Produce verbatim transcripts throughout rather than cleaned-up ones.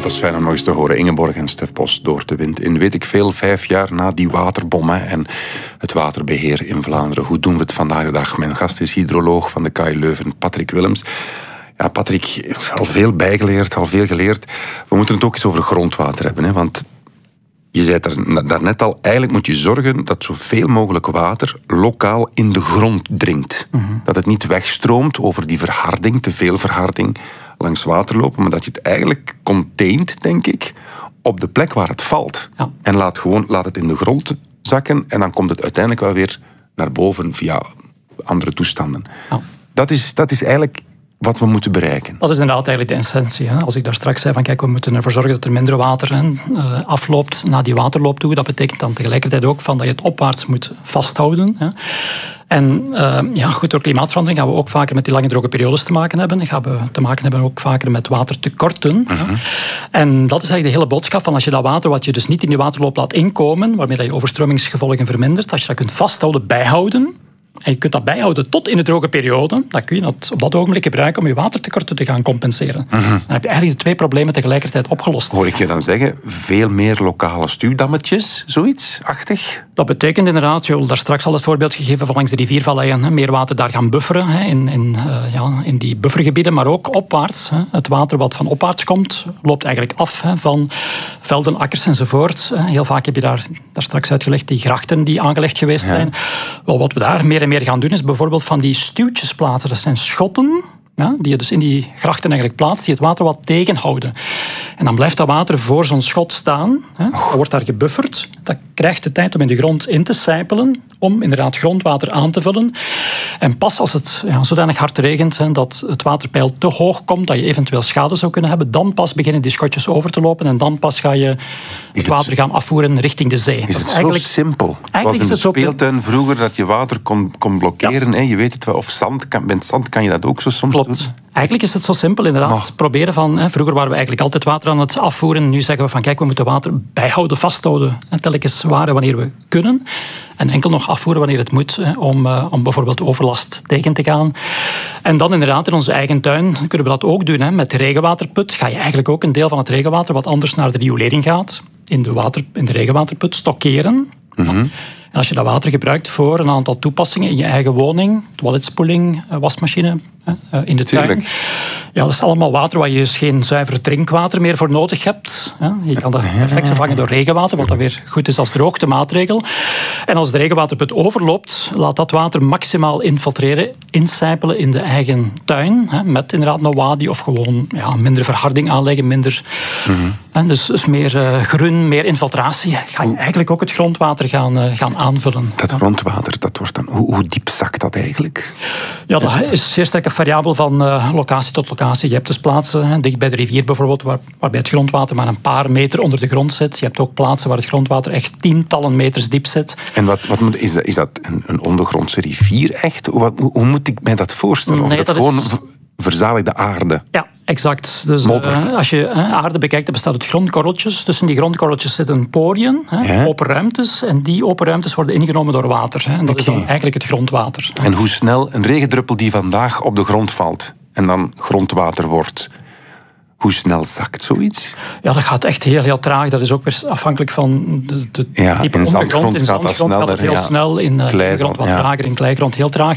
dat is fijn om nog eens te horen. Ingeborg en Stef Bos door de wind in, weet ik veel, vijf jaar na die waterbom hè, en het waterbeheer in Vlaanderen. Hoe doen we het vandaag de dag? Mijn gast is hydroloog van de K U Leuven, Patrick Willems. Ja, Patrick, al veel bijgeleerd, al veel geleerd. We moeten het ook eens over grondwater hebben, hè, want je zei daar, daarnet al, eigenlijk moet je zorgen dat zoveel mogelijk water lokaal in de grond dringt. Mm-hmm. Dat het niet wegstroomt over die verharding, te veel verharding langs water lopen, maar dat je het eigenlijk containt, denk ik, op de plek waar het valt. Ja. En laat, gewoon, laat het in de grond zakken en dan komt het uiteindelijk wel weer naar boven via andere toestanden. Ja. Dat is, dat is eigenlijk wat we moeten bereiken. Dat is inderdaad eigenlijk de essentie. Hè. Als ik daar straks zei van kijk, we moeten ervoor zorgen dat er minder water hè, uh, afloopt naar die waterloop toe. Dat betekent dan tegelijkertijd ook van dat je het opwaarts moet vasthouden. Hè. En uh, ja, goed, door klimaatverandering gaan we ook vaker met die lange droge periodes te maken hebben. Dan gaan we te maken hebben ook vaker met watertekorten. Uh-huh. En dat is eigenlijk de hele boodschap van als je dat water wat je dus niet in die waterloop laat inkomen, waarmee dat je overstromingsgevolgen vermindert, als je dat kunt vasthouden, bijhouden, en je kunt dat bijhouden tot in de droge periode, dan kun je dat op dat ogenblik gebruiken om je watertekorten te gaan compenseren. Mm-hmm. Dan heb je eigenlijk de twee problemen tegelijkertijd opgelost. Hoor ik je dan zeggen, veel meer lokale stuwdammetjes, zoiets, achtig? Dat betekent inderdaad, je hebt daar straks al het voorbeeld gegeven van langs de riviervalleien, meer water daar gaan bufferen, in, in, uh, ja, in die buffergebieden, maar ook opwaarts. Het water wat van opwaarts komt, loopt eigenlijk af van velden, akkers enzovoort. Heel vaak heb je daar, daar straks uitgelegd die grachten die aangelegd geweest zijn. Ja. Wel, wat we daar meer en meer gaan doen, is bijvoorbeeld van die stuwtjes plaatsen. Dat zijn schotten, ja, die je dus in die grachten eigenlijk plaatst, die het water wat tegenhouden. En dan blijft dat water voor zo'n schot staan. Hè. Dat wordt daar gebufferd. Dat krijgt de tijd om in de grond in te sijpelen, om inderdaad grondwater aan te vullen. En pas als het ja, zodanig hard regent hè, dat het waterpeil te hoog komt, dat je eventueel schade zou kunnen hebben, dan pas beginnen die schotjes over te lopen en dan pas ga je het water gaan afvoeren richting de zee. Is dat het is eigenlijk zo simpel? Zoals in de speeltuin vroeger, dat je water kon, kon blokkeren. Ja. Hè? Je weet het wel. Of zand, kan, met zand kan je dat ook zo soms Klopt. doen. Eigenlijk is het zo simpel, inderdaad. Maar. Proberen van, hè, vroeger waren we eigenlijk altijd water aan het afvoeren. Nu zeggen we van, kijk, we moeten water bijhouden, vasthouden. En telkens waren wanneer we kunnen. En enkel nog afvoeren wanneer het moet, hè, om, uh, om bijvoorbeeld overlast tegen te gaan. En dan inderdaad in onze eigen tuin kunnen we dat ook doen. Hè. Met de regenwaterput ga je eigenlijk ook een deel van het regenwater wat anders naar de riolering gaat, in de, water, in de regenwaterput stockeren. Mm-hmm. En als je dat water gebruikt voor een aantal toepassingen in je eigen woning, toiletspoeling, wasmachine, in de tuin. Tuurlijk. Ja, dat is allemaal water waar je dus geen zuiver drinkwater meer voor nodig hebt. Je kan dat perfect vervangen door regenwater, wat dan weer goed is als droogtemaatregel. En als de regenwaterput overloopt, laat dat water maximaal infiltreren, insijpelen in de eigen tuin. Met inderdaad een wadi of gewoon ja, minder verharding aanleggen, minder... Mm-hmm. Dus, dus meer uh, groen, meer infiltratie. Ga je eigenlijk ook het grondwater gaan, uh, gaan aanvullen. Dat grondwater, dat wordt dan... Hoe, hoe diep zakt dat eigenlijk? Ja, dat is zeer sterk variabel van uh, locatie tot locatie. Je hebt dus plaatsen, hè, dicht bij de rivier bijvoorbeeld, waar, waarbij het grondwater maar een paar meter onder de grond zit. Je hebt ook plaatsen waar het grondwater echt tientallen meters diep zit. En wat, wat moet, is dat, is dat een, een ondergrondse rivier echt? Wat, hoe, hoe moet ik mij dat voorstellen? Of nee, dat, dat gewoon is... verzadigde aarde? Ja, exact. Dus uh, als je uh, aarde bekijkt, dan bestaat uit grondkorreltjes. Tussen die grondkorreltjes zitten poriën, hè, ja. open ruimtes. En die open ruimtes worden ingenomen door water. Hè, en dat okay. is dan eigenlijk het grondwater. En hoe snel een regendruppel die vandaag op de grond valt en dan grondwater wordt, hoe snel zakt zoiets? Ja, dat gaat echt heel, heel traag. Dat is ook weer afhankelijk van de, de ja, type in zandgrond in zandgrond gaat, gaat het heel ja. snel. In uh, kleigrond wat ja. trager, in kleigrond heel traag.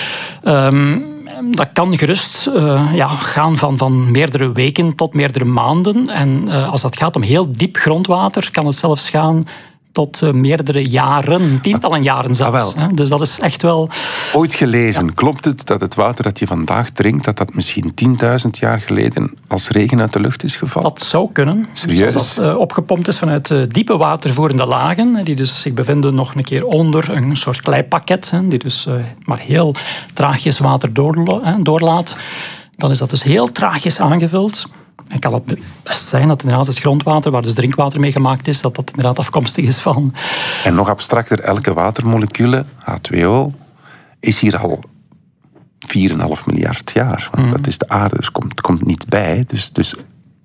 Um, Dat kan gerust uh, ja, gaan van, van meerdere weken tot meerdere maanden. En uh, als dat gaat om heel diep grondwater, kan het zelfs gaan tot uh, meerdere jaren, tientallen jaren zelfs. Ah, dus dat is echt wel... Ooit gelezen, ja. klopt het dat het water dat je vandaag drinkt, dat dat misschien tienduizend jaar geleden als regen uit de lucht is gevallen? Dat zou kunnen. Serieus? Dus dat uh, opgepompt is vanuit uh, diepe watervoerende lagen, die dus zich bevinden nog een keer onder een soort kleipakket, hè, die dus uh, maar heel traagjes water doorlo- hè, doorlaat. Dan is dat dus heel traagjes aangevuld. En kan het best zijn dat inderdaad het grondwater, waar dus drinkwater mee gemaakt is, dat dat inderdaad afkomstig is van... En nog abstracter, elke watermolecule, H twee O, is hier al vier komma vijf miljard jaar. Want mm. dat is de aarde, dus komt, komt niet bij. Dus, dus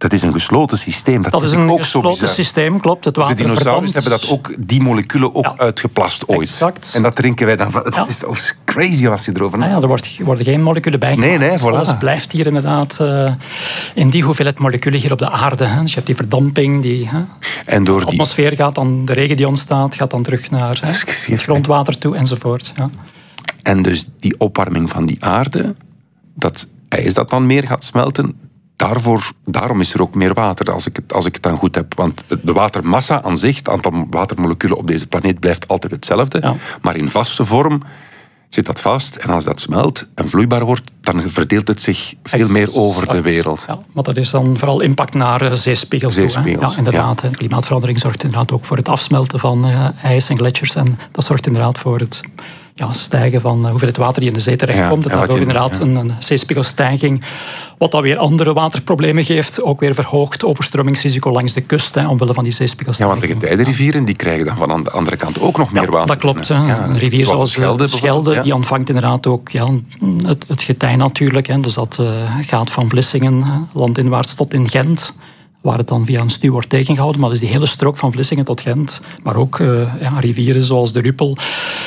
dat is een gesloten systeem. Dat, dat is een ook gesloten systeem, klopt. Het water de dinosauriërs verband. hebben dat ook, die moleculen ook ja. uitgeplast ooit. Exact. En dat drinken wij dan. Dat ja. is ook crazy als je erover nadenkt. Ja, ja, er worden geen moleculen bijgemaakt. Nee, nee, dus voilà. Alles blijft hier inderdaad uh, in die hoeveelheid moleculen hier op de aarde. Hè. Dus je hebt die verdamping, die hè. En door de atmosfeer die... gaat dan, de regen die ontstaat, gaat dan terug naar hè, het grondwater toe enzovoort. Ja. En dus die opwarming van die aarde, dat ijs dat dan meer gaat smelten, daarvoor, daarom is er ook meer water, als ik, het, als ik het dan goed heb. Want de watermassa aan zich, het aantal watermoleculen op deze planeet, blijft altijd hetzelfde. Ja. Maar in vaste vorm zit dat vast. En als dat smelt en vloeibaar wordt, dan verdeelt het zich veel exact. meer over de wereld. Ja, maar dat is dan vooral impact naar zeespiegels. zeespiegels ja, inderdaad. Ja. Klimaatverandering zorgt inderdaad ook voor het afsmelten van uh, ijs en gletsjers. En dat zorgt inderdaad voor het... Ja, stijgen van de hoeveelheid water die in de zee terechtkomt. Ja, en daardoor inderdaad ja. een, een zeespiegelstijging. Wat dan weer andere waterproblemen geeft. Ook weer verhoogd overstromingsrisico langs de kust. Hè, omwille van die zeespiegelstijging. Ja, want de getijdenrivieren die krijgen dan van de andere kant ook nog meer ja, water. Dat klopt. Ja, een rivier zoals de Schelde, Schelde ja. die ontvangt inderdaad ook ja, het, het getij natuurlijk. Hè, dus dat uh, gaat van Vlissingen landinwaarts tot in Gent. Waar het dan via een stuw wordt tegengehouden. Maar dus die hele strook van Vlissingen tot Gent. Maar ook uh, ja, rivieren zoals de Ruppel,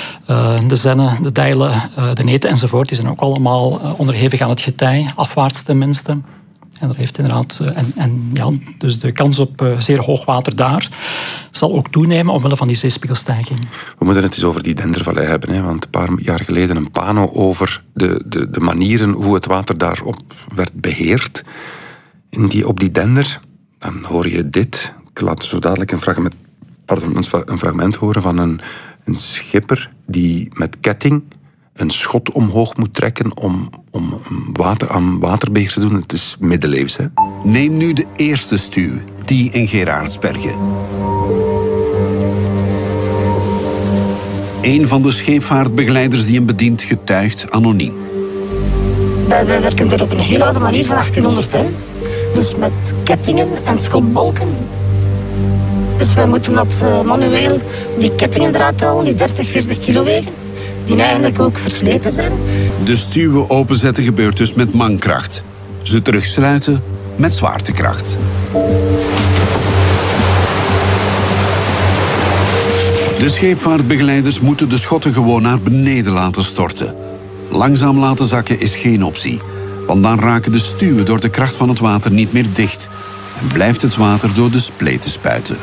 uh, de Zenne, de Dijlen, uh, de Neten enzovoort. Die zijn ook allemaal uh, onderhevig aan het getij. Afwaarts tenminste. En dat heeft inderdaad... Uh, en, en, ja, dus de kans op uh, zeer hoog water daar zal ook toenemen omwille van die zeespiegelstijging. We moeten het eens over die Dendervallei hebben. Hè, want een paar jaar geleden een pano over de, de, de manieren hoe het water daarop werd beheerd. In die, op die Dender... Dan hoor je dit. Ik laat zo dadelijk een fragment, pardon, een fragment horen van een, een schipper die met ketting een schot omhoog moet trekken om, om water, aan waterbeheer te doen. Het is middeleeuws. Hè? Neem nu de eerste stuw, die in Geraardsbergen. Een van de scheepvaartbegeleiders die hem bedient getuigt anoniem. Wij, wij werken er op een heel oude manier van achttienhonderd. Hè? Dus met kettingen en schotbalken. Dus wij moeten dat uh, manueel die kettingen eruit halen, die dertig, veertig kilo wegen. Die eigenlijk ook versleten zijn. De stuwen openzetten gebeurt dus met mankracht. Ze terugsluiten met zwaartekracht. De scheepvaartbegeleiders moeten de schotten gewoon naar beneden laten storten. Langzaam laten zakken is geen optie. Want dan raken de stuwen door de kracht van het water niet meer dicht. En blijft het water door de spleten spuiten.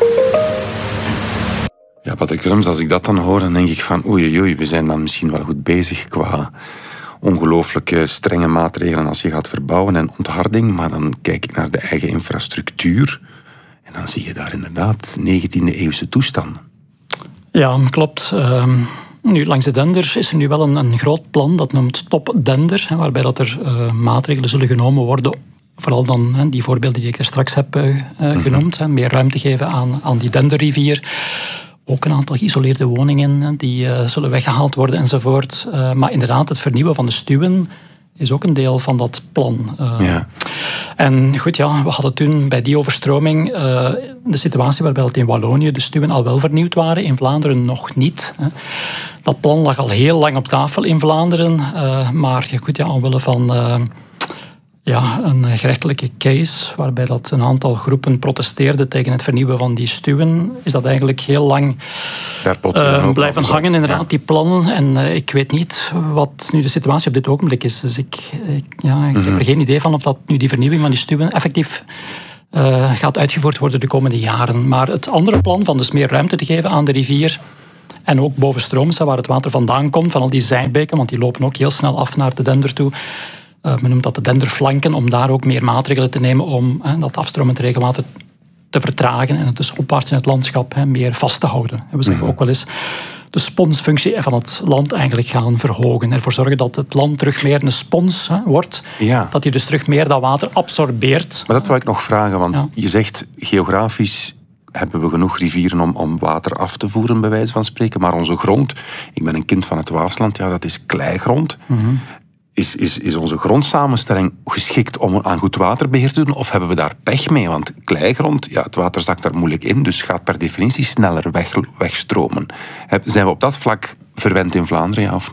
Ja, Patrick Willems, als ik dat dan hoor, dan denk ik van oei, oei, we zijn dan misschien wel goed bezig qua ongelooflijke strenge maatregelen als je gaat verbouwen en ontharding. Maar dan kijk ik naar de eigen infrastructuur en dan zie je daar inderdaad negentiende eeuwse toestanden. Ja, klopt. Uh... Nu, langs de Dender is er nu wel een, een groot plan, dat noemt Stop Dender, hè, waarbij dat er uh, maatregelen zullen genomen worden, vooral dan hè, die voorbeelden die ik er straks heb uh, uh, genoemd, hè, meer ruimte geven aan, aan die Denderrivier. Ook een aantal geïsoleerde woningen hè, die uh, zullen weggehaald worden enzovoort. Uh, maar inderdaad, het vernieuwen van de stuwen is ook een deel van dat plan. Uh, ja. En goed, ja, we hadden toen bij die overstroming uh, de situatie waarbij het in Wallonië de stuwen al wel vernieuwd waren, in Vlaanderen nog niet. Hè. Dat plan lag al heel lang op tafel in Vlaanderen, uh, maar goed, ja, omwille van uh, ja, een gerechtelijke case waarbij dat een aantal groepen protesteerden tegen het vernieuwen van die stuwen, is dat eigenlijk heel lang uh, blijven hangen, inderdaad, ja. die plannen. En uh, ik weet niet wat nu de situatie op dit ogenblik is. Dus ik, ik, ja, ik mm-hmm. heb er geen idee van of dat nu die vernieuwing van die stuwen effectief uh, gaat uitgevoerd worden de komende jaren. Maar het andere plan van dus meer ruimte te geven aan de rivier en ook bovenstrooms, waar het water vandaan komt, van al die zijbeken, want die lopen ook heel snel af naar de Dender toe. Uh, men noemt dat de Denderflanken, om daar ook meer maatregelen te nemen om hè, dat afstromend regenwater te vertragen en het dus opwaarts in het landschap hè, meer vast te houden. En we zeggen mm-hmm. ook wel eens de sponsfunctie van het land eigenlijk gaan verhogen. Ervoor zorgen dat het land terug meer een spons hè, wordt. Ja. Dat hij dus terug meer dat water absorbeert. Maar dat wil ik nog vragen, want ja. je zegt geografisch hebben we genoeg rivieren om, om water af te voeren, bij wijze van spreken. Maar onze grond, ik ben een kind van het Waasland, ja, dat is kleigrond. Mm-hmm. Is, is, is onze grondsamenstelling geschikt om aan goed waterbeheer te doen? Of hebben we daar pech mee? Want kleigrond, ja, het water zakt daar moeilijk in, dus gaat per definitie sneller weg, wegstromen. Zijn we op dat vlak verwend in Vlaanderen, ja of nee?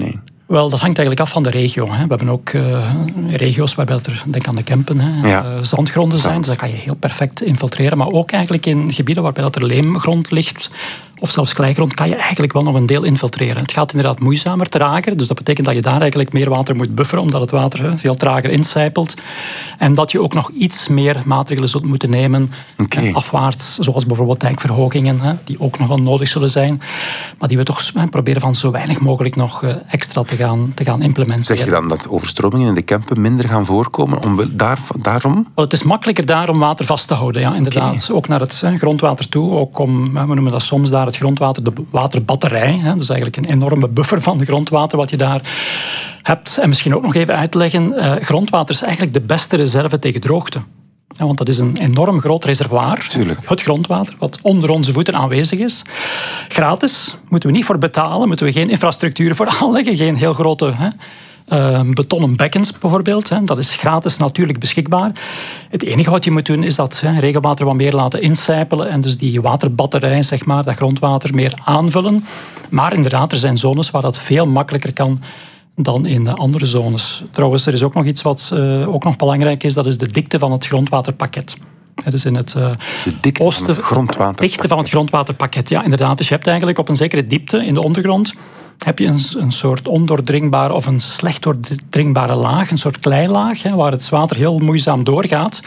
Wel, dat hangt eigenlijk af van de regio. Hè. We hebben ook uh, regio's waarbij er, denk aan de Kempen, hè, ja. uh, zandgronden zijn. Dus dat kan je heel perfect infiltreren. Maar ook eigenlijk in gebieden waarbij dat er leemgrond ligt, of zelfs kleigrond, kan je eigenlijk wel nog een deel infiltreren. Het gaat inderdaad moeizamer, trager. Dus dat betekent dat je daar eigenlijk meer water moet bufferen, omdat het water hè, veel trager incijpelt. En dat je ook nog iets meer maatregelen zult moeten nemen, okay. hè, afwaarts, zoals bijvoorbeeld dijkverhogingen, hè, die ook nog wel nodig zullen zijn. Maar die we toch hè, proberen van zo weinig mogelijk nog uh, extra te gaan, te gaan implementeren. Zeg je dan dat overstromingen in de Kempen minder gaan voorkomen? Om, daar, daarom? Wel, het is makkelijker daar om water vast te houden, ja, inderdaad. Okay. Ook naar het hè, grondwater toe. Ook om, we noemen dat soms daar het grondwater, de waterbatterij. Hè. Dat is eigenlijk een enorme buffer van grondwater wat je daar hebt. En misschien ook nog even uitleggen, uh, grondwater is eigenlijk de beste reserve tegen droogte. Ja, want dat is een enorm groot reservoir. Tuurlijk. Het grondwater, wat onder onze voeten aanwezig is. Gratis, moeten we niet voor betalen, moeten we geen infrastructuur voor aanleggen, geen heel grote hè, uh, betonnen bekkens bijvoorbeeld. Hè. Dat is gratis natuurlijk beschikbaar. Het enige wat je moet doen is dat hè, regenwater wat meer laten incijpelen en dus die waterbatterij, zeg maar, dat grondwater meer aanvullen. Maar inderdaad, er zijn zones waar dat veel makkelijker kan dan in de andere zones. Trouwens, er is ook nog iets wat uh, ook nog belangrijk is, dat is de dikte van het grondwaterpakket. Dus in het, uh, de dikte oosten, van het grondwaterpakket. Dikte van het grondwaterpakket, ja, inderdaad. Dus je hebt eigenlijk op een zekere diepte in de ondergrond heb je een, een soort ondoordringbare of een slecht doordringbare laag, een soort kleilaag, hè, waar het water heel moeizaam doorgaat.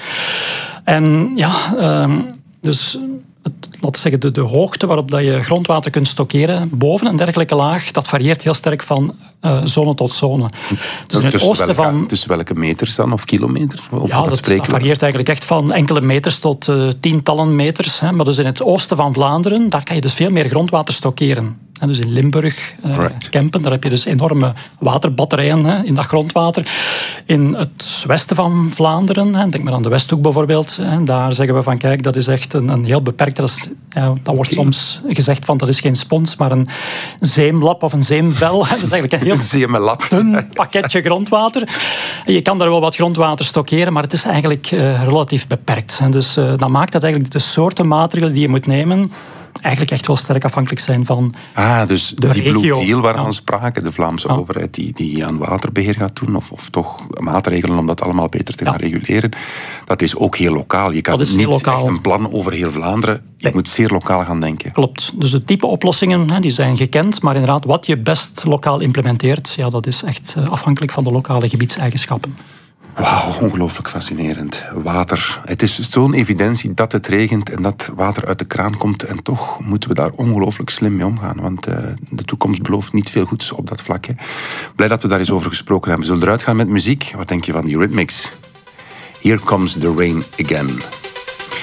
En ja, uh, dus het, laten we zeggen, de, de hoogte waarop dat je grondwater kunt stockeren boven een dergelijke laag, dat varieert heel sterk van uh, zone tot zone. Dus in het tussen, oosten welke, van, tussen welke meters dan, of kilometers? Of ja, dat, dat varieert eigenlijk echt van enkele meters tot uh, tientallen meters. Hè. Maar dus in het oosten van Vlaanderen, daar kan je dus veel meer grondwater stockeren. En dus in Limburg, uh, right. Kempen, daar heb je dus enorme waterbatterijen hè, in dat grondwater. In het westen van Vlaanderen, hè, denk maar aan de Westhoek bijvoorbeeld, hè, daar zeggen we van kijk, dat is echt een, een heel beperkt, dat, is, ja, dat wordt soms gezegd van dat is geen spons, maar een zeemlap of een zeemvel. Dat is eigenlijk een heel dun pakketje grondwater. En je kan daar wel wat grondwater stockeren, maar het is eigenlijk uh, relatief beperkt. En dus uh, dat maakt dat eigenlijk de soorten maatregelen die je moet nemen eigenlijk echt wel sterk afhankelijk zijn van ah, dus de die regio. Blue Deal waaraan ja. spraken, de Vlaamse ja. overheid die, die aan waterbeheer gaat doen, of, of toch maatregelen om dat allemaal beter te gaan ja. reguleren, dat is ook heel lokaal. Je kan niet lokaal. echt een plan over heel Vlaanderen, je nee. moet zeer lokaal gaan denken. Klopt. Dus de type oplossingen hè, die zijn gekend, maar inderdaad wat je best lokaal implementeert, ja, dat is echt afhankelijk van de lokale gebiedseigenschappen. Wauw, ongelooflijk fascinerend. Water. Het is zo'n evidentie dat het regent en dat water uit de kraan komt. En toch moeten we daar ongelooflijk slim mee omgaan. Want uh, de toekomst belooft niet veel goeds op dat vlak. Hè. Blij dat we daar eens over gesproken hebben. We zullen eruit gaan met muziek. Wat denk je van die Rhythmics? Here Comes the Rain Again.